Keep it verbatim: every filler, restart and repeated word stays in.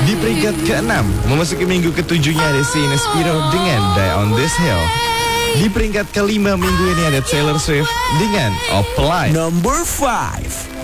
Di peringkat keenam, memasuki minggu ketujuhnya ada Saint Spiro dengan Die on This Hill. Di peringkat kelima minggu ini ada Taylor Swift dengan Apply. Number five.